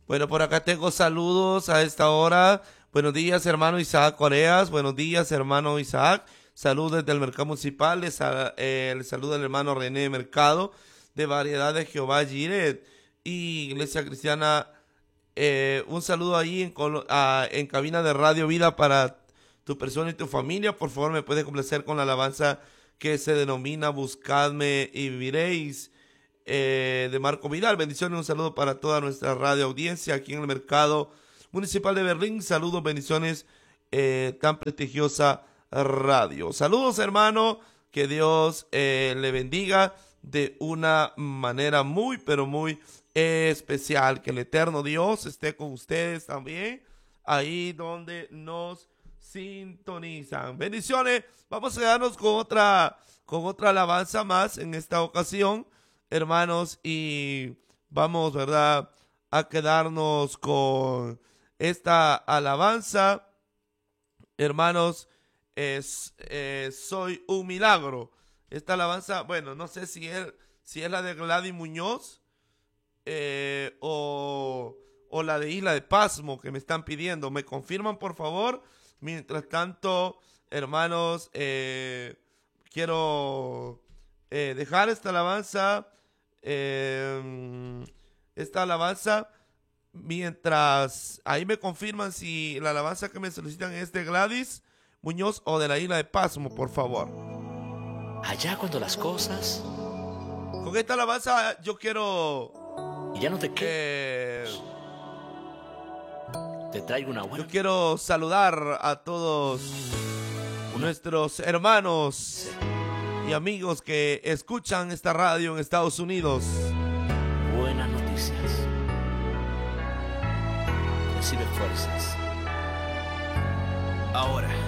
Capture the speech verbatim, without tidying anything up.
Bueno, por acá tengo saludos a esta hora. Buenos días, hermano Isaac Coreas. Buenos días, hermano Isaac. Saludos desde el Mercado Municipal. Les, eh, les saluda el hermano René Mercado de Variedad de Jehová Jireh y Iglesia Cristiana. Eh, un saludo ahí en, a, en cabina de Radio Vida para tu persona y tu familia. Por favor, me puedes complacer con la alabanza que se denomina Buscadme y viviréis. Eh, de Marco Vidal. Bendiciones, un saludo para toda nuestra radio audiencia aquí en el Mercado Municipal de Berlín. Saludos, bendiciones, eh, tan prestigiosa radio. Saludos, hermano, que Dios eh, le bendiga de una manera muy, pero muy especial. Que el eterno Dios esté con ustedes también, ahí donde nos sintonizan. Bendiciones. Vamos a quedarnos con otra, con otra alabanza más en esta ocasión, hermanos, y vamos, ¿verdad?, a quedarnos con esta alabanza, hermanos. Es, eh, soy un milagro. Esta alabanza, bueno, no sé si es, si es la de Gladys Muñoz eh, o, o la de Isla de Pasmo que me están pidiendo. Me confirman, por favor. Mientras tanto, hermanos, eh, quiero eh, dejar esta alabanza Eh, esta alabanza, mientras ahí me confirman si la alabanza que me solicitan es de Gladys Muñoz o de la Isla de Pasmo, por favor. Allá cuando las cosas... Con esta alabanza yo quiero... Y ya no te quedas. Eh, te traigo una buena... Yo quiero saludar a todos una... nuestros hermanos y amigos que escuchan esta radio en Estados Unidos. Buenas noticias. Recibe fuerzas. Ahora.